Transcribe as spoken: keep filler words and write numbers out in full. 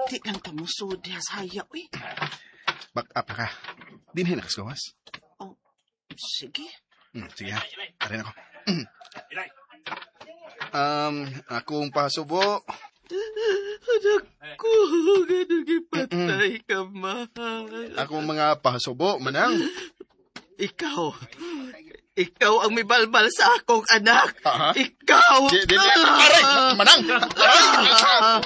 Di lang kamusod diha sa hayaw eh. Back up na ka. Dinhin na kasgawas. Oh, sige. Hmm, sige ha. Tarin ako. um, akong pasubo. Anak ko, ganun ipatay ka, mahal. Akong mga pasubo, manang. Ikaw, ikaw ang may balbal sa akong anak. Aha. Ikaw! Di, di, di. Aray! Manang! Aray!